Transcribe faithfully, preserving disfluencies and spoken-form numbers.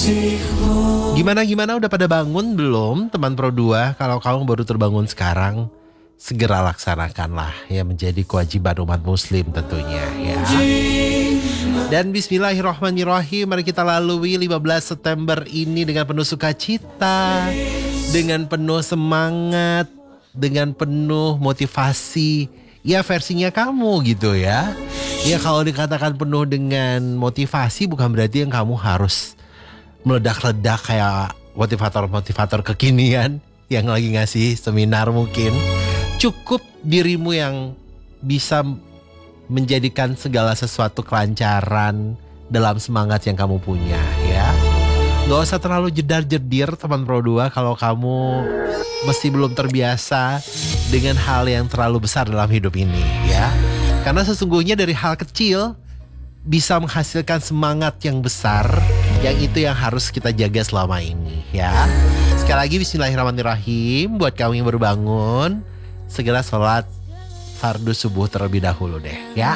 Gimana-gimana udah pada bangun belum teman Pro dua? Kalau kamu baru terbangun sekarang, segera laksanakanlah ya, menjadi kewajiban umat muslim tentunya ya. Dan bismillahirrahmanirrahim, mari kita lalui lima belas September ini dengan penuh sukacita, dengan penuh semangat, dengan penuh motivasi. Ya versinya kamu gitu ya. Ya kalau dikatakan penuh dengan motivasi bukan berarti yang kamu harus meledak-ledak kayak motivator-motivator kekinian yang lagi ngasih seminar mungkin. Cukup dirimu yang bisa menjadikan segala sesuatu kelancaran dalam semangat yang kamu punya ya. Gak usah terlalu jedar-jedir teman Pro dua kalau kamu masih belum terbiasa dengan hal yang terlalu besar dalam hidup ini ya. Karena sesungguhnya dari hal kecil bisa menghasilkan semangat yang besar, yang itu yang harus kita jaga selama ini ya. Sekali lagi bismillahirrahmanirrahim. Buat kamu yang baru bangun, segera sholat fardu subuh terlebih dahulu deh ya.